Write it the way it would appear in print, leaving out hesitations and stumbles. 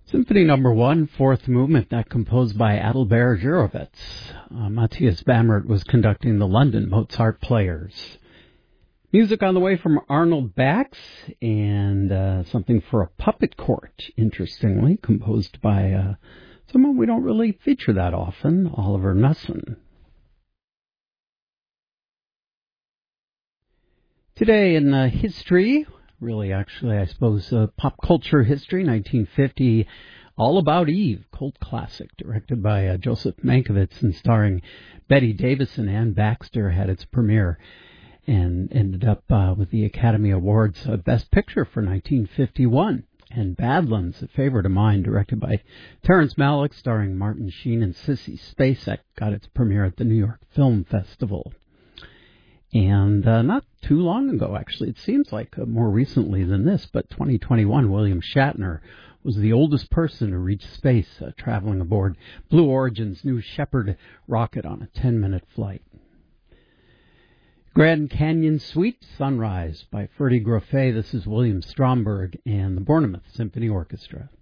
Symphony Number 1, fourth movement, that composed by Adalbert Gurewitz. Matthias Bammert was conducting the London Mozart Players. Music on the way from Arnold Bax, and something for a puppet court, interestingly, composed by someone we don't really feature that often, Oliver Knussen. Today in history, really actually I suppose pop culture history, 1950, All About Eve, cult classic, directed by Joseph Mankiewicz and starring Bette Davis and Anne Baxter, had its premiere and ended up with the Academy Awards Best Picture for 1951. And Badlands, a favorite of mine, directed by Terrence Malick, starring Martin Sheen and Sissy Spacek, got its premiere at the New York Film Festival. And not too long ago, actually, it seems like more recently than this, but 2021, William Shatner was the oldest person to reach space, traveling aboard Blue Origin's New Shepard rocket on a 10-minute flight. Grand Canyon Suite, Sunrise by Ferdy Grofé. This is William Stromberg and the Bournemouth Symphony Orchestra.